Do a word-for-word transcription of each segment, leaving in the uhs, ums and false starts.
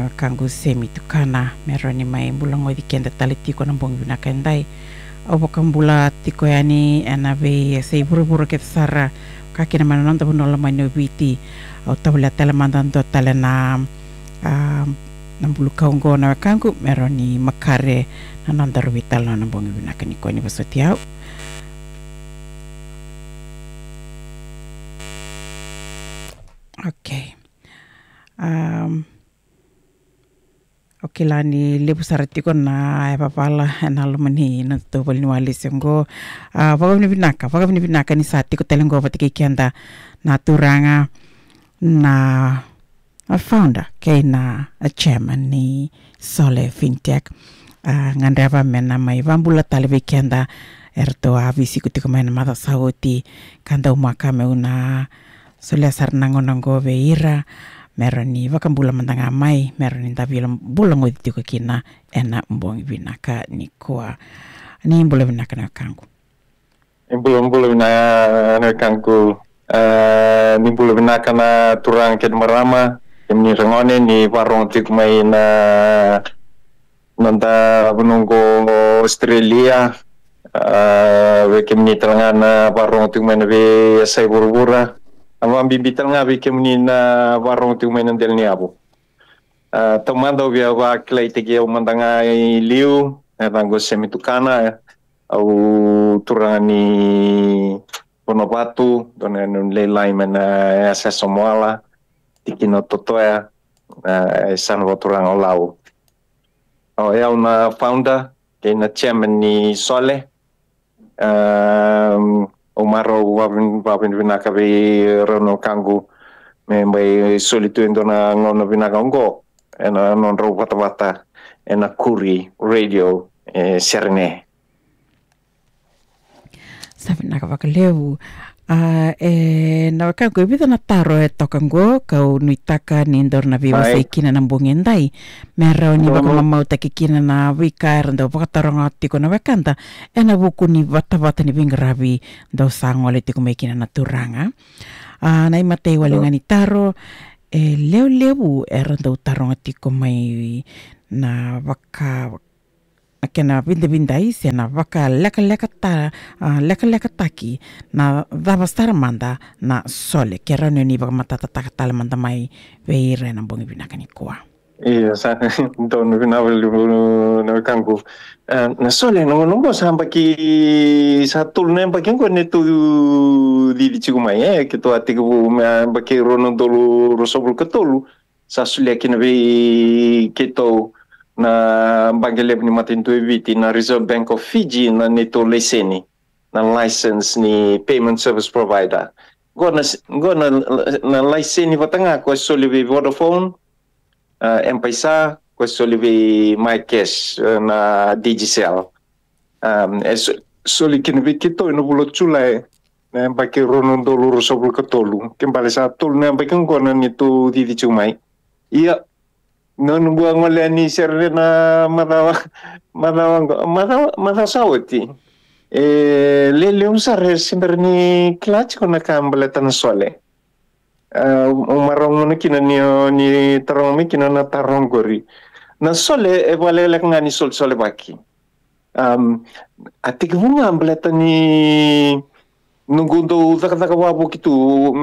Kanggo semi tukana meron ni may bulang ngoi dikenda taliti ko ng bong binakenday o bakang bula tiko yani anabe say buru-buru ket sara kaki naman non tabu nola may nobiti o tabula telemandan do talena um, ng bulu kaunggo na kanggo meron ni makare na nandar vital na ng bong binaken ko ni basotiaw. Okay. Um, Oke lah ni lebu sarati ko na ay papala na lumani na to bali wali senggo ah uh, ni binaka baga ni binaka ni sati ko telengo pati kenda na turanga na a founder kay na a chairman ni Sole Fintech uh, ngandava mena mai vambula talbe kenda erto avisi kuti ko mai na mata sauti kanda umaka me una Sole sarnango nango veira meron ni wakan bulan mantanga mai meron ni tabi bulan ngoi tiko kina ena mbong binaka ni kuah ni bulan binaka na kangku bulan bulan binaka na kangku ni bulan binaka na turang ket marama ni rangone ni warong tiko mai na nanta menunggu Australia we kemni terangana warong tiko mai na we sai buru-bura Ang bibital nga bikin ni na warong tu mainan del ni abo. Tomando via wa klay tegi o mandanga liu, tango semitukana au turangan ni Ponobatu, donen nun lelai mana asa somoala, tikino totoya, san wa turang olau. O ya una founder, kay na chairman ni Sole. Um, Umaro wabin wabin binaka bi rono kangu me mai solitu indona ngono binaka ngo ena non ro wata wata ena kuri radio eh, serne sabi nakapakalewu uh, eh, na kangu ibita na taro e tokango kau nuitaka ni indor na viva sa ikina ng bungenday meraw ni baka mamau takikina na wikar ndo baka tarong ati ko na wakanta e na buku ni bata-bata ni bingrabi daw sangol iti ko may kina na turanga uh, na imatay wali nga ni taro e leo-leo eran daw tarong ati ko may na baka kena binda-binday siya na baka leka-leka ta uh, leka-leka taki na dabastar manda na Sole kera ni baka matatatakatala manda may veire ng bungi binakani kuwa. Iya, sa don binawal na kanggo. Na Sole no no sa baki satu na baki ko nito di di kumay eh kito ati ko baki rono dolo rosobul katolu sa Sole kinabi kito na bangelep ni matin tu eviti na Reserve Bank of Fiji na nito leseni na license ni payment service provider. Go na go na na license ni patanga ko Sole Vodafone uh, M-Pesa ko Sole MyCash uh, na Digicel. Um es Sole kinbi kito no bulo chulay na baki rono dolo sobul katolu kembali sa tul na baki ko na nito didi chumay. Iya non buang oleh ni serena madawa madawa madawa madawa sawti e le le usar sempre ni clutch con la cambia tan Sole uh, umarong na kina ni ni tarong mi kina na tarong gori na Sole e vale la ngani sol Sole baki um atik bunga ambleta ni nungundo zakataka wapo kitu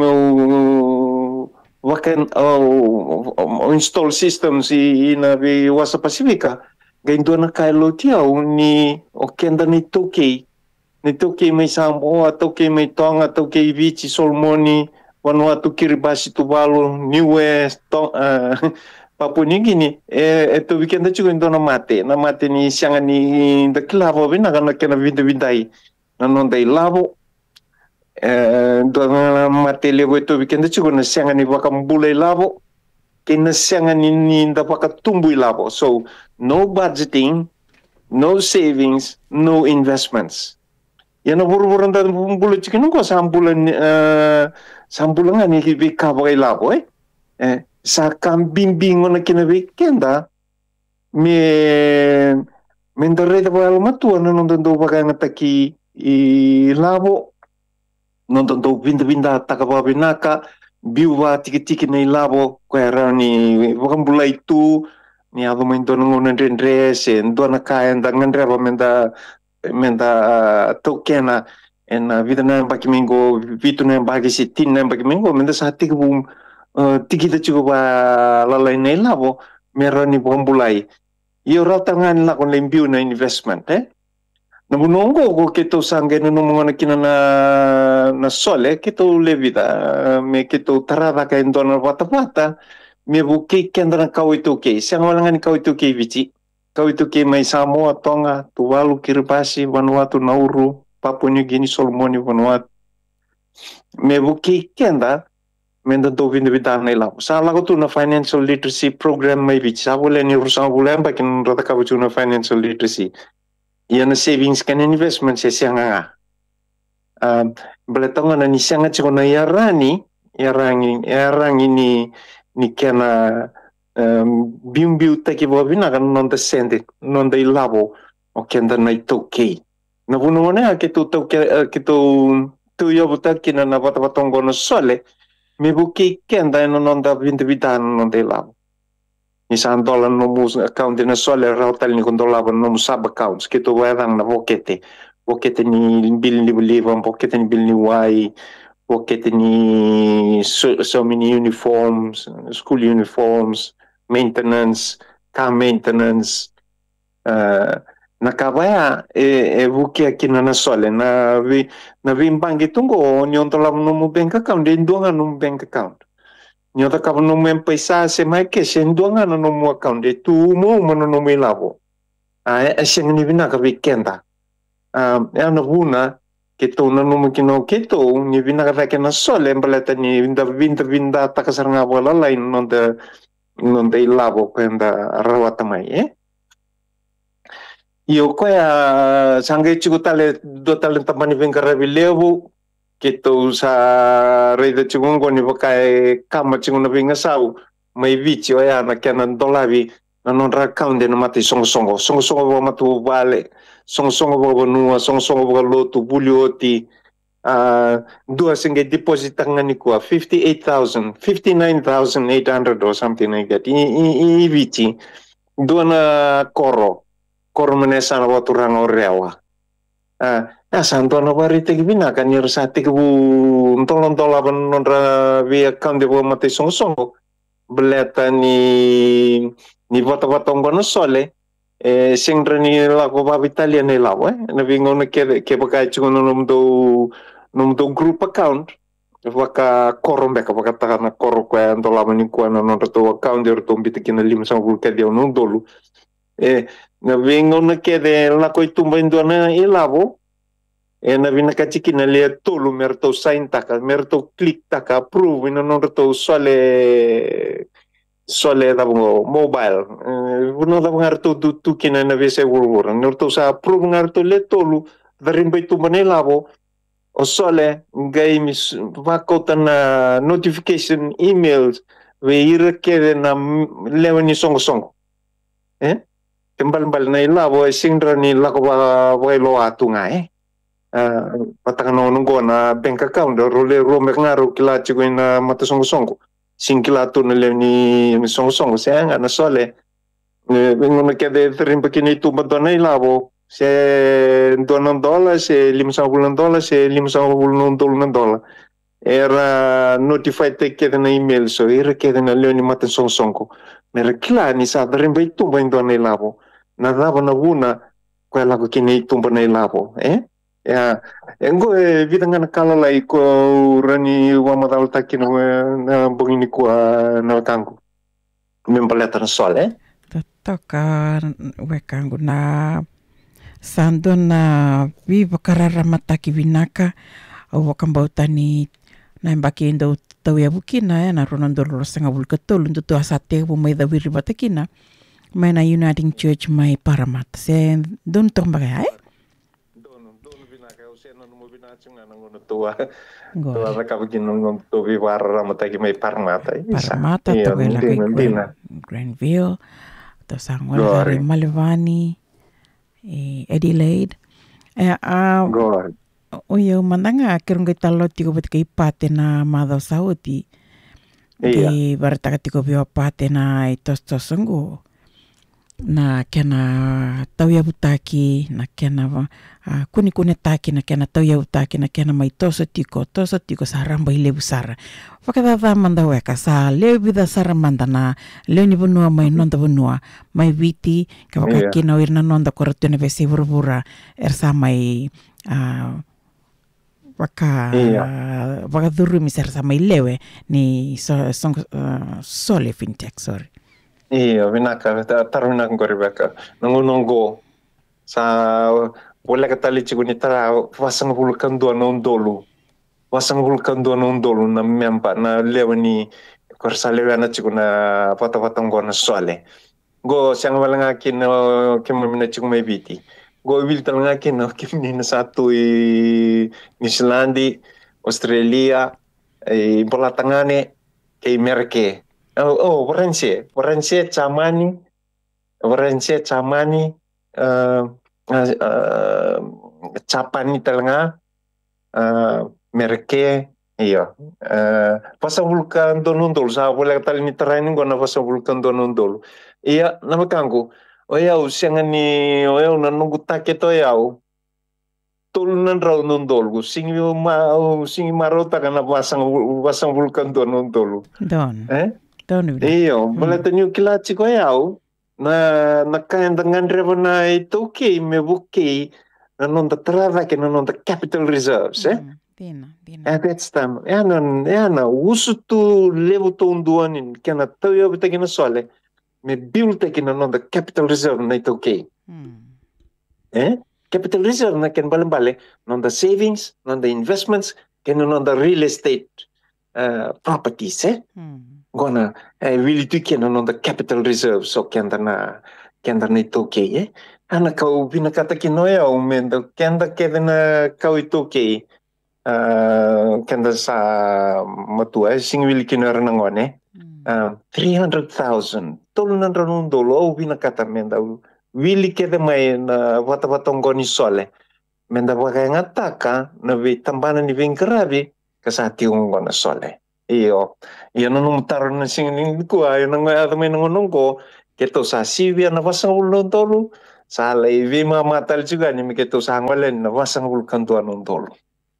wakan oh, oh, install system si na bi wasa Pasifika gaindo na kailo tiaw ni okenda ni Tokay ni Tokay may Samoa Tokay may Tonga Tokay Vici Solomoni Vanuatu Kiribati Tuvalu New West to, uh, Papua New Guinea eh eto weekend chugo indo na mate na mate ni sianga ni dakilavo bina kana kana vinda vindai na non dai lavo eh dona matele wetu weekend chugo na sianga ni wakambule lavo kina sianga ni ni ndapaka tumbu lavo so no budgeting no savings no investments yana buru-buru nda bulu chikin ko sambulan uh, sambulan ni hibi kabay lavo eh eh sa kambimbing na kinabikenda me mendore da wal matu no ndo baga ngataki i lavo non ndo binda-binda takababinaka biuwa tiki-tiki nei lavo koe rau ni wakambulai tu ni ado main dona ngona ndre se dona kaya nda ngandreva menda menda tokena en vida na baki mingo vitu na baki si tin na baki mingo menda sa tiki bum tiki da chuko ba lalai nei lavo mera ni wakambulai io rau tangan la kon lembiu na investment eh na bunongo ko kito sange no mga kina na na sole kito levida me kito tarada ka indona wata-wata me buki kendra kau itu ke siang walangan kau itu ke vici kau itu ke mai Samoa Tonga Tuvalu Kiribati Vanuatu Nauru Papua New Guinea Solomon Vanuatu me buki kenda menda do vinda vidar nei la sa la ko tu na financial literacy program mai vici sa bole ni rusa bole bakin rata ka bu na financial literacy Iana savings kan investment se sianga um beletonga na ni sianga chiko na yarani yarangi yarangi ni ni kana um bimbiu taki bobina kan non de sende non de labo o kenda na itoke na buno mona ke tu to ke tu tu yo buta kina na bata batongo no sole me buki kenda no non da vinda vidan non de labo Nisan dolar no mus account na sole rautal ni kondola no sub accounts kito wadang na bokete bokete ni bill ni believe bokete ni bill ni wai bokete ni so, so many uniforms school uniforms maintenance car maintenance uh, nakabaya e, e buki akina na sole na vi na vi bangi tungo ni ontola no mu bank account de ndonga no bank account Nyota ka no men paisa se mai ke sen duanga no mo account de tu mo mo no me lavo. A e sen ni vina ka weekenda. Ah e ana buna ke to no mo kino ke to ni vina ka ke na sole embaleta ni vinda vinda vinda ta ka sarnga bola lain non de non de lavo penda rawata mai eh. Io ko ya sangai chiku tale do tale tamani vengara vilevu Kito sa rei da chungo ni bakai kama chungo na vinga sau mai vici o ya na kana dolavi na non ra account na mati songo songo songo songo bo matu vale songo songo bo nua songo songo bo lotu bulioti uh dua singe deposit ngani ko fifty-eight thousand fifty-nine thousand eight hundred or something like that i i, i vici dua na koro koro menesa na watu rango rewa ah Ya santo na bari te gibina kan yer sa te bu ntolon tolaban nonra vi account de bo mate song song beleta ni ni vota vota ngono sole e singre ni la ko ba Italia ne la we na vingo ne ke ke baka chuno nom do nom do group account waka korombe ka baka ta na koro ko ntola mani ko na non to account de to mbite kina lim sa bul ke de non dolu e na vingo ne ke de la ko tumba indona e lavo e na vina ka chiki na le tolu merto sign taka merto click taka approve ina non to sole sole da mobile uno da ngar to tu tu kina na vese wur no to sa approve ngar to le tolu darimbe tu manelavo o sole ngai mis va kota na notification emails we ira kede na lewani songo songo eh tembal bal na ilavo e sindra ni la ko ba lo atunga eh Uh, patang no ngo na bank account role rome ngaro kila chigo na mata songo songo singkila tu na le ni songo songo se nga na sole vengo na kede trim pakini tu madona ilavo se donan dola se limsa bulan dola se limsa bulan dola dola era notified te kede na email so era kede na le ni mata songo songo mera kila ni sa trim bai tu bai dona ilavo na dava na buna ko la ko kini tu na ilavo eh Ya, engo e vida ngana kala lai ko rani wa madal takino na bongini ko na kangu. Membeleta na sol eh. Toka we kangu na sando na viva karara mataki vinaka au wakambautani na mbaki ndo tawia bukina na ronando rosanga bulkatol ndo to asate bo mai da wiri batakina mai na Uniting Church mai Paramat se don tomba ai tua tua na kapagin ng tubi para matagi may parmata parmata to la Gren, Grenville to sangwa hari Malvani e Adelaide e a o yo mandanga kerong talo tigo bet kai pate na mado sauti Iya. Di barataka tiko biwa pate na itos tosongo. Na kena tau ya butaki, na kena uh, kuni kuni taki, na kena tau ya butaki, na kena mai toso tiko, toso tiko sa ramba ile busara. Wakatata manda weka sa leo bida sara manda na leo ni bunua mai nonda bunua mai viti ka wakaki na wirna nonda koratuna vesi burbura ersa mai uh, waka Iya. waka duru miser sa mai lewe ni so, so, uh, sole fintech sorry. Iya, vinaka, taru vinaka ko Rebecca. Nangunonggo sa wala ka tali chiku ni tara wasang hulkan dua non dolu. Wasang hulkan dua non dolu na mempa na lewa ni korsa lewa na chiku na pata-pata ngo na soale. Go siyang wala nga kin kim na chiku may biti. Go ibil tal nga kin kim ni na satu i New Zealand, Australia, i Polatangane, kay Merke. Oh, oh, Warense, Warense, Chamani, Warense, Chamani, uh, uh, uh, Chapani talaga, uh, Merke, iyo. Uh, pasabulkan donundol, sa wala tali ni training ko na pasabulkan donundol. Iya, namakangko, oyaw, siya nga ni, oyaw, nanungutake to oyaw, tulunan raw nundol ko, singi, ma, singi marota ka na pasang, pasang bulkan donundol. Don. Eh? Mm. Iyo, balata niyo kilachi ko yaw, na nakaendangan revo na ito okay, me buki, nanonda trava ke nanonda capital reserves, eh? Mm. Dina, dina. At that time, yana, yana, usu tu levo to unduanin, kena tau yaw bita kina sole, me bilte ke nanonda capital reserve na ito okay. Mm. Eh? Capital reserve na ken balambale, nonda savings, nonda investments, ken nanonda real estate uh, properties, eh? Mm. Gona eh, really tu kena non the capital reserve so kenda na kenda na ito okay eh ana kau binakata kinoya umendo kenda keda na kau ito okay uh, kenda sa matua eh, sing wili kinara na ngone uh, three hundred thousand tolunan ranun dolo au binakata menda wili keda mai na wata wata ngoni sole menda bagai ngataka na vi tambana ni vingkarabi kasati ngona sole. Iyo, iyo nung taro na singing ko, ayo nang may atamay nang ko, keto sa sibia na wasang ulong tolo, sa alay, vi mamatal juga ni keto sa hangwalen na wasang ulkan tuan ng tolo.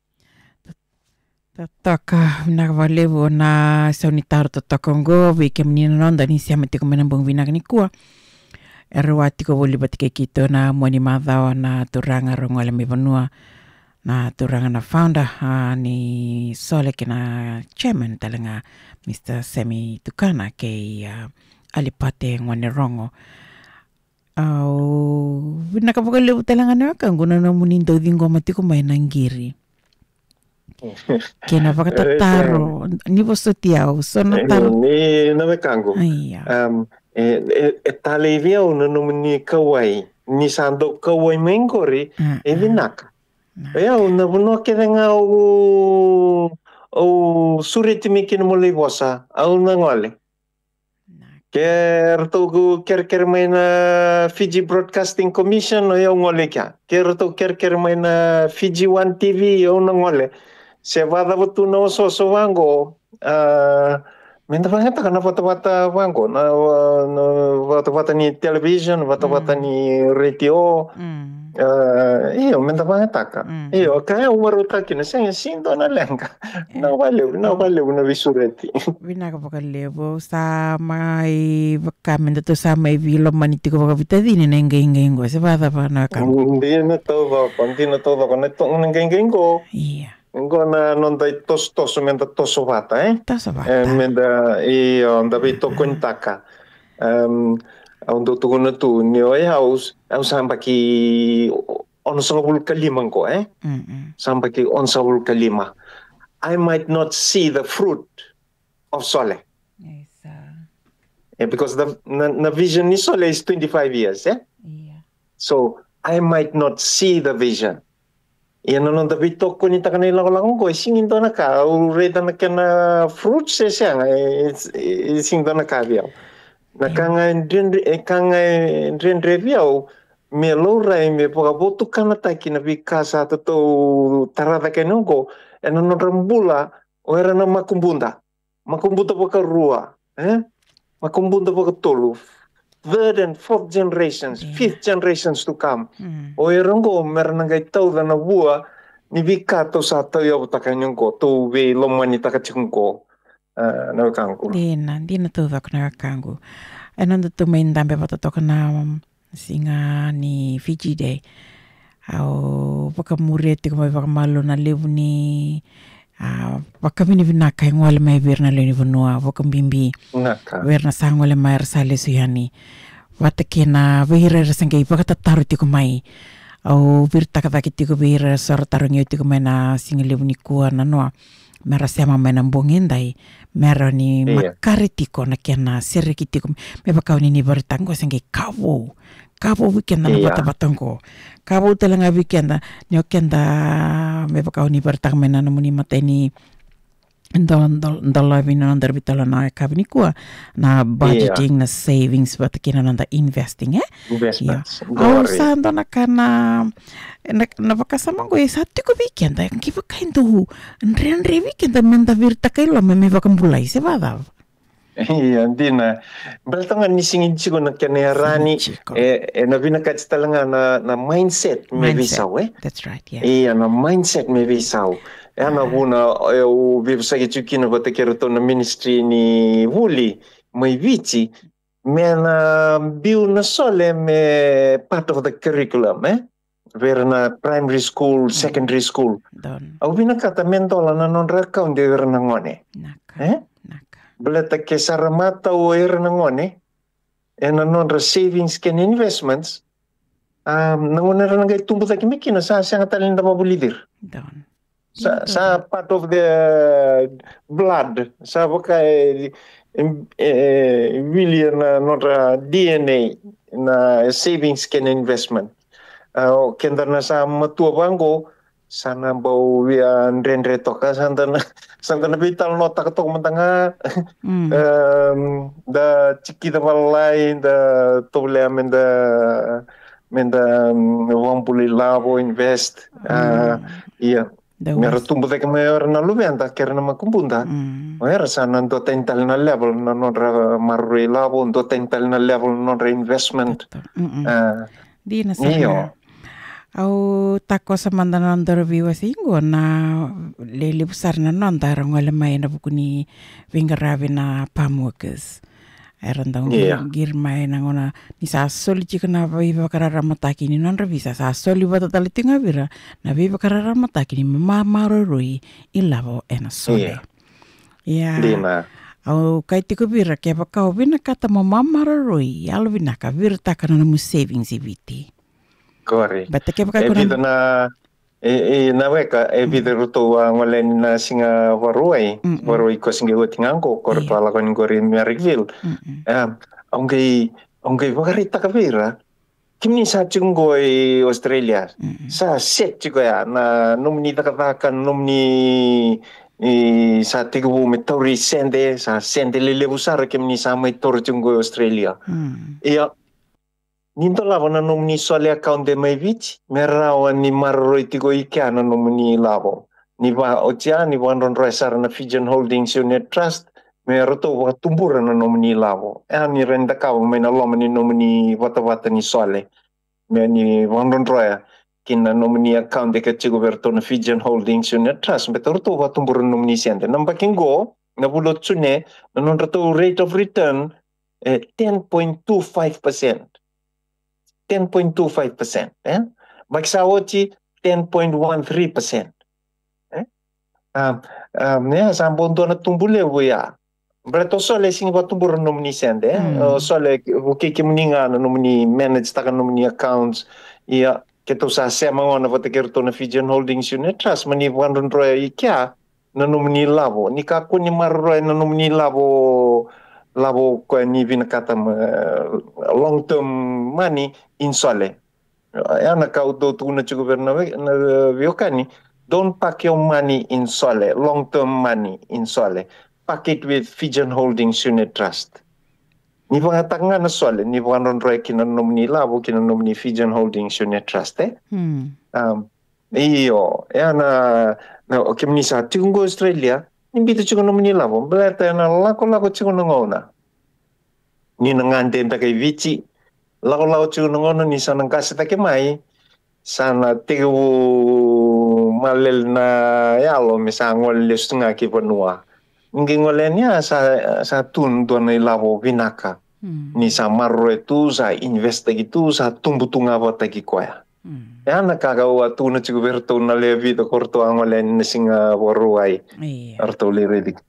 Tataka nakavalevo na sa unitar to takongo, vi kem ni nonda ni siya matiko menambong vinak ni kuwa. Erwati ko boli batike kito na mwani madhaw na turanga rongwala mi vanua. Na turanga na founder uh, ni sole kina chairman talanga Mister Semi Tukana kay uh, alipate ngwane rongo. Au uh, nakapagaliw talanga na kang guna na munindo dingo matiko may nanggiri. Kena pakatataro ni boso tiaw so nataro ni namekango. Um eh eh talevia no ni kawai ni sando kawai mengori uh, e vinaka. Kaya una buno kaya nga o o surit mi kin mo libosa au nangole. Ker to go ker ker may na Fiji Broadcasting Commission o yung ngole kya. Ker to ker ker may na Fiji One T V o nangole. Se vada buto no so so wango uh, minta banget kana foto-foto wango na foto-foto ni television, foto-foto ni radio. Uh, iyo, minta banget taka. Mm. Iyo, kaya umaruta kina siya sindo na lang ka. Na walew, na walew na visureti. Vina ka pakalevo sa may kami to sa may vilo maniti ko pakapita din na ingay-ingay ko. Sa bata pa na ka. Hindi na todo, hindi na todo ko na itong ingay-ingay ko. Iya. Ngo na nonda tos tos menda toso bata, eh? Toso bata. Eh, menda iyo, ndabi to kuntaka. Um, ang tutugon na to ni Oy House, ang samba ki on sa kalima ko eh. Mm-hmm. Samba ki on sa kalima. I might not see the fruit of Sole. Yes, uh... yeah, because the na, na vision ni Sole is twenty-five years, eh? Yeah. So I might not see the vision. Yan nung dapat ko ni ta kanila ko lang ko singin to na ka ureta na kana fruits siya eh sing to na ka biya. Nakanga ndren kanga ndren review me lora me pagaboto kana taki na bikasa to tarada kenongo eno no rambula o era na makumbunda makumbuta pa ka rua, eh? Makumbuta pa ka tolu. Third and fourth generations, yeah. fifth generations to come. Mm. O erango meron ngay tau na bua ni vikato sa tayo takanyon ko to we lomani takachikon ko na kangu. Di na, di na to dak na kangu. Ano to main dambe patatok na singa ni Fiji Day. Au pakamure ti ko mai pakamalo na levu ni Uh, Wakamini vinaka ingwale mai virna leni vanua wakambimbi virna sangwale mai rasale suyani watakena vira rasangei pakatataru tiko mai au virta kataki tiko vira sortaru ngeu tiko mai na singile unikua na noa mera sema mai na mbongendai mera ni yeah. makari tiko na kena sereki tiko me bakau ni bartango sangei kawo kawo weekend na yeah. bata-batango kawo talaga weekend ni okenda me bakau ni bartang mai na muni mateni ndol ndol ndol vina ndar bitala na kabni kuwa na budgeting yeah. na savings batakina na investing eh investments yeah. au sando na kana na, na vakasama go isa tiko weekend eh kiva kaindu ndre ndre weekend menda virta kailo me me vakambulai se vada. Iya, dina. Baltangan ni singin chico na kanyarani eh, eh na vinakats talaga na na mindset me visaw eh. That's right, yeah. Iya, na mindset me visaw. Eh na una o vivsagi chukina batakero to na ministry ni Wuli, may vici me na biu na sole me part of the curriculum eh. Vera na primary school, secondary school. Don. Au vinakata mentola na non recount de vera na ngone. Eh? Beleta ke saramata o era nangone e na non savings ken investments um nangona ra ngai tumbu taki mikina sa sa ngatalin da mabulidir down sa sa part of the blood sa baka e really na non D N A na savings ken investment uh, kenda na sa matua bango sana bau via ndrendre toka santana santana vital nota ka to mantanga mm. um da chiquita valai da tole amenda menda wampuli lavo invest ah mm. iya mera tumbu de que maior na luventa que era na makumbunda mm. era sana do tental na level na non marre lavo do tental na level non reinvestment ah di na sana au tako sa mandana ndoro viwa singo na lele besar na nandara ngole mai na bukuni vingaravi na palm workers erandang yeah. gir mai na ngona ni sa soli chikana viva karara mataki ni non revisa sa soli bata talitinga vira na viva karara mataki ni mama marorui ilavo ena soli ya yeah. au kai tiko vira ke bakau vina kata mama marorui alu vina ka vira takana na mu savings iviti. Corre. Bata ke baka kuna na e e na weka e vida ruto ngole na singa waruai waruai ko singa utingango kor pala ko ngori Merrickville. Um ongai ongai wagarita ka vera kimni sa chungo e Australia sa set chigo ya na numni takatakan numni i sa tigu metori sende sa sende lele busara kimni sa mai tor chungo Australia. Ia Ninto lavo na nomini sole account de mai vici, merawa ni marroi tigo ikia na nomini lavo. Ni va ocia, ni va non roesar na Fijian Holdings Unit Trust, me roto wa tumbura na nomini lavo. E ni renda kau me na loma ni nomini wata-wata ni sole. Me ni va non roea, kina nomini account de kachigo verto na Fijian Holdings Unit Trust, me roto wa tumbura na nomini siente. Nambaking go, na bulot sune, na non roto rate of return, eh, ten point two five percent. ten point two five percent. Eh? Baksawochi, ten point one three percent. Eh? Um, um, yeah, sambon na tumbule ya. Berarti sole sing ba tumbur nomini sende. Eh? Mm. Uh, sole ukiki muninga na nomini manage taka nomini accounts. Iya, keto sa sema ngona vatekerto na Fijian Holdings Unit Trust mani wandon roya ikia na nomini lavo. Ni kako ni marroy na nomini lavo lavo ko ni vinakata uh, long term money in sole. Ana kau do tuna chu governo na viokani, don't pack your money in sole, long term money in sole. Pack it with Fijian Holdings Unit Trust. Ni pangatanga na sole, ni panon roy kina nomini lavo kina nomini Fijian Holdings Unit Trust eh. Hmm. Um iyo, ana na okay ni sa tungo Australia Imbito chikono mnilavo, beleta na lako-lako chikono ngona. Ni nangante take vici, lako-lako chikono ngona ni sana kasi take mai, sana tigu malel na yalo misangol listunga ki panua. Ngi ngolenya sa sa tun tuan ilavo vinaka. Mm. Ni sa marro itu sa investa gitu sa tumbu tunga bata ki koya. Mm. Ya nakagawa tu na chiku berto na levi to korto angolen na singa waruai. Iya. Arto liredik.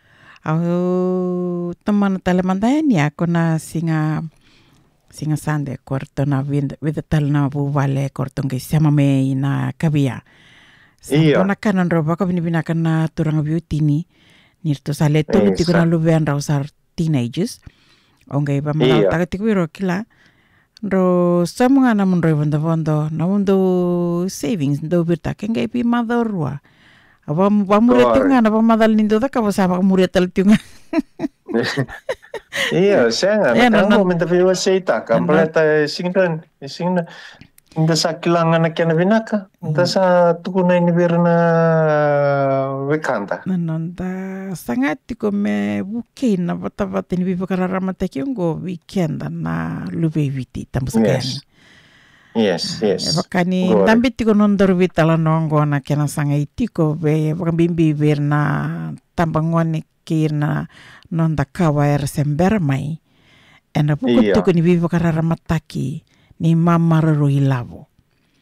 Au teman telemantayan ya kona singa singa sande korto na vida tal na buvale korto ngai sama me na kabia. Iya. Santona kanan roba ka binibina kana turang beauty ni nirto sale tolu Esa. tikuna lubean rausar teenagers. Ongai ba mala Iya. taga tikwiro kila ro samunga na mun roibondo bondo na mundo savings do birta kengai pi madorwa. Aba ba muretunga na ba madal nindo da ka ba sa muretal tunga. Iya, saya Iya, nggak no, no. tahu minta viewa seita kan, No. peleta singdan, singdan. Inda sa kilangan na kena vinaka, inda sa tukuna ini berna wekanta. Nanonda sangat tiko me buke na bata bata ni bipa kararama tekiongo weekend na lube viti tambo sakani. Yes, yes, yes. Bakani Gore. tambi tiko nondor vitala nongo na kena sanga itiko be bakan bimbi berna tambangone kirna nonda kawa er sember mai. Ena buku Iya. tiko ni bipa kararama taki ni mamaro ilavo.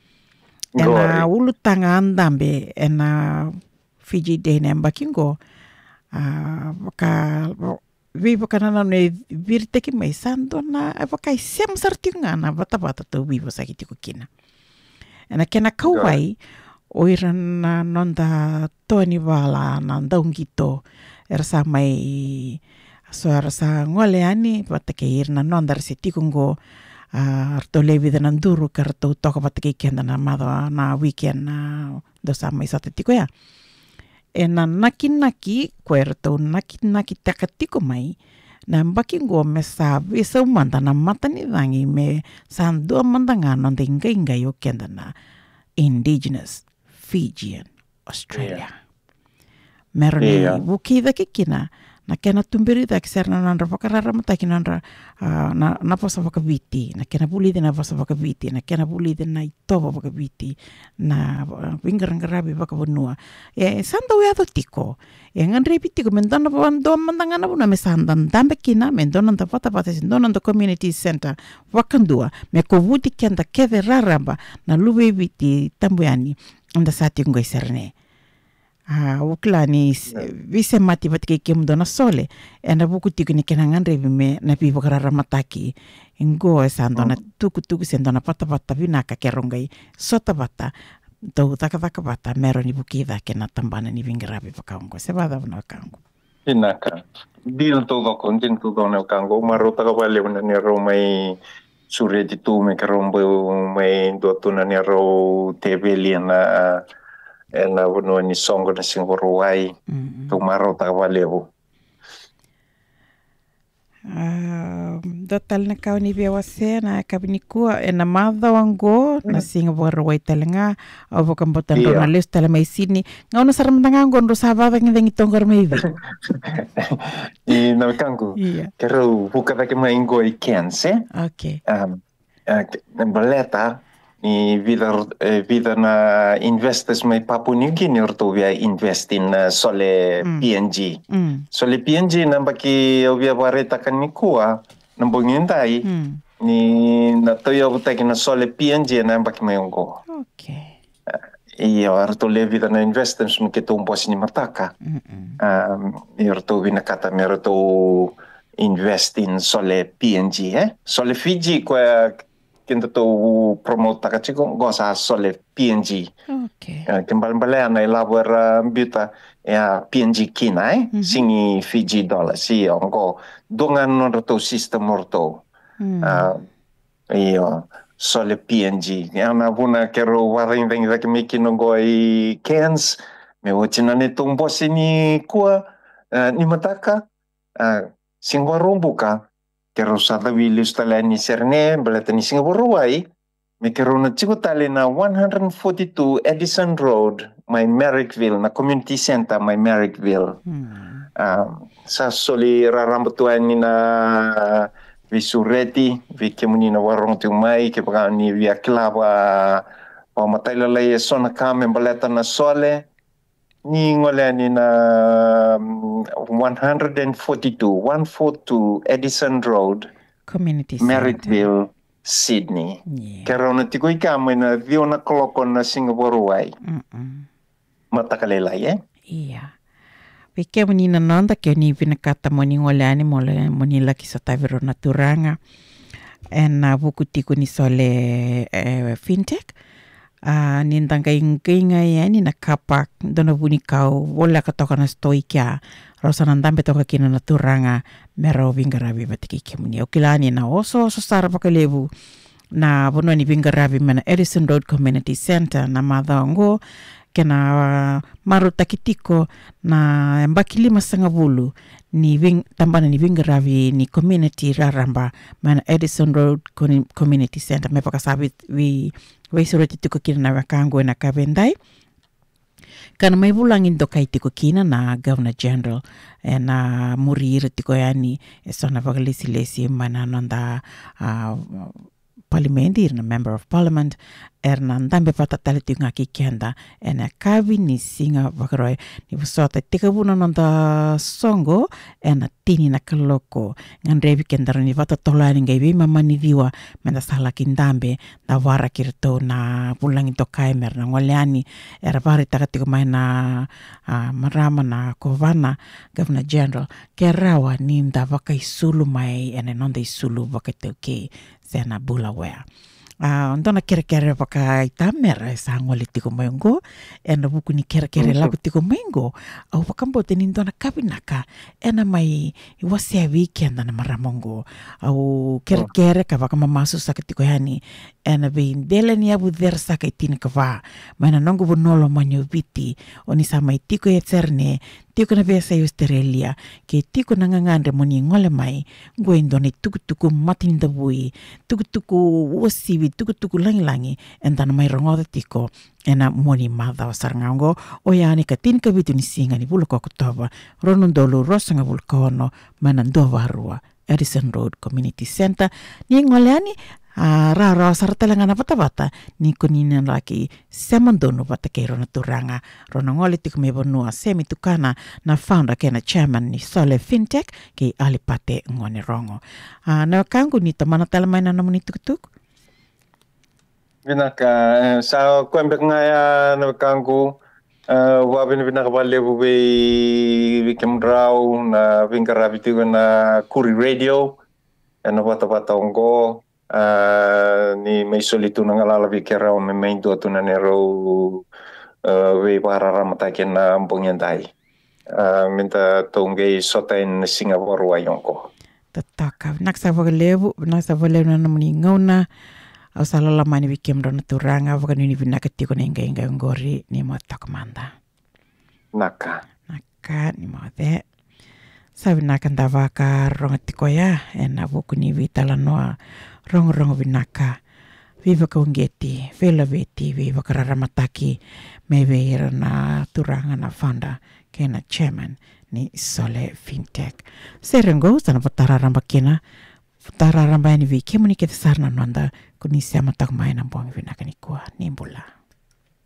Ena Gore. ulu tanga andambe ena Fiji day na bakingo uh, baka vi baka na ne virte ki mai sando na baka sem sartinga na bata bata to vi bosa ki tiko kina ena kena kawai oiran na nonda toni wala na ndongito ersa mai so ersa ngole ani bata ke irna nonda se tiko ngo uh, arto levi de nanduru karto toka bata ke kenda na mado na weekend na dosa mai sate tiko ya ena naki-naki kuerto naki-naki takatiko mai na bakingo me sabe sa umanda na mata ni dangi me sando mandanga no denga inga yo kenda na indigenous Fijian Australia. Yeah. Meroni yeah. buki da kikina na kena tumbiri da kiserna na nra pakarara mata kina nra uh, na na pasa vakabiti na kena buli de na pasa vakabiti na kena buli de na itoba vakabiti na wingarangarabi vakabunua e sanda we ado tiko e ngan repiti ko mendona bando mandanga na buna me sanda ndambe kina mendona nda pata pata sindona ndo community center wakandua me ko wuti kenda keve raramba na luwe biti tambuyani anda sati ngoi serne. Ah, ukla ni vise mati bat ke kem dona sole ena buku tiku ni kenangan rebi me na pi bakara mataki ngo esandona tuku tuku sendona pata pata binaka kerongai sota bata do taka taka bata mero ni buki da kena tambana ni vingarabi pakango se bada na kango Binaka dil todo kontin todo na kango marota ka wale na ni ro mai sure di tu me karombo mai do tu na ni ro tebeli na ena wono ni songo na singorowai mm-hmm. tu maro ta walevo uh, dotal na kau ni bewa se na kabinikua ena madha wango mm. na singorowai talenga au bokan botan yeah. journalist tala mai sini ngau na saram tanga ngon ro sababa ngi tonggar mai vi i na kangu yeah. kero buka ta ke mai ngoi kense okay um uh, baleta ni vida eh, vida na investors mai Papua New Guinea orto via invest in uh, sole mm. P N G mm. sole P N G namba ki ovia bareta kan ni kuwa nambong yundai mm. ni na toyo butaki na sole P N G namba ki mayongo okay uh, iyo orto le vida na investors mo kito umpos ni mataka mm um orto vinakata mi orto invest in sole P N G eh sole Fiji kwa kinto to promote taka chiko gosa sole P N G. Okay. Uh, Kembali-bali na ilabor uh, bita ya P N G kina eh mm-hmm. singi Fiji dollar si ongo dongan no to system morto. Mm. Uh, iyo sole P N G. Ya na buna kero waring ding da kimiki no goi cans me wochina ni tumbo sini kuwa uh, ni mataka uh, singwarumbuka kero sa tawilis tala ni serne balata ni Singapore wai me ke rona tiku tale na one forty-two Edison Road, my Merrickville, na community center, my Merrickville. Hmm. Um, sa soli rarambutuan ni na visureti, vi ke muni na warong tu mai, ke paka ni via klaba, pa mataila lai sona kame baleta na sole, ni ngole ni na one forty-two, one forty-two Edison Road, Community Center. Merrickville, Sydney. Yeah. Kaya na tiko ikama na vio na kolokon na Singapore wai. Mm-mm. Matakalelai, eh? Iya. Pike muni na nonda ke ni vinakata moni ngoleani mole moni laki sa taviro na turanga. En na buku tiku ni sole eh, fintech. Uh, nindanga inga ya ni na kapak dona buni kau wala katoka na stoi kia rosa nandambe toka kina na turanga mero vingarabi batiki kemuni okilani na oso oso sara pakalebu na bono ni vingarabi mana Edison Road Community Center na madhango kena uh, maru takitiko na mbakilima sanga bulu ni ving tambana ni vingarabi ni community raramba mana Edison Road Community Center me pakasabi vi Waisura tituko kina na wakango na kabendai. Kana may bulangin do kay tiko kina na Governor General e na murira tiko yani e so na pagalisi-lesi manananda uh, parliamentir na Member of Parliament er na ndambe patatali tiko nga kikenda e na kabi ni singa wakaroy ni wasota tika buna nanda songo e na tini na kaloko ngan rebi kendara ni vata tolani ngai bi mama ni diwa menda sala kindambe na wara kirto na pulang ito kaimer na ngoleani era bari takati ko may na uh, marama na kovana Governor General kerawa ni nda vaka isulu mai ene nonda isulu vaka teuke sena bulawea. Uh, ndona kere-kere baka itamera sa ngoli tiko mengo ena buku ni kere-kere mm-hmm. lagu tiko mengo au bakambo teni ndona kabinaka ena mai iwase weekend na maramongo au kere-kere ka baka mamasu sa tiko yani ena be indele ni abu der sa ka itin ka va mana nongo bonolo manyo biti oni sa mai tiko eterne tiko na besa Australia ke tiko na ngangande moni ngole mai ngo indone tuku-tuku matin da bui tuku-tuku wosibi tuku-tuku langi-langi entana mai rongoda tiko ena moni madha sarangango o yani ka tin ka bitu ni singa ni bulu ko kutoba ronondolo rosanga bulu kono mana ndo varua Edison Road Community Center ni ngoleani Uh, rara saratelanga bata-bata ni kunina laki semandono bata kei rona turanga rona ngoli tiku me bonua semi tukana na founder kena chairman ni Sole Fintech ki alipate ngone rongo uh, na kangu ni tamana talamaina na muni tuk-tuk vinaka sa kwembe ngaya na kangu uh, wabin vinaka bale bube vikemdrau na vingarabi tiku na Kuri Radio na bata-bata ongo Uh, ni may solitu na ngalalabi kera o may main do to na nero uh, we para ramatakin na ambong day uh, minta tongay sotain Singapore wayon ko tataka naksa vagalebu naksa vagalebu na namuni ngauna au salala ni bikem do na turanga vagani ni binakati ko na inga inga ngori ni mo takmanda naka naka ni mo de sabi nakanda vaka rongati ko ya ena buku ni vitala noa rong-rong binaka viva ka ungeti vela veti viva ka raramataki meveira na turanga na founder kena chairman ni Sole Fintech serengo sana patararamba kena patararamba ni vi kemuni kita sarna nanda kuni siya matak main ang buang binaka ni kuha nimbula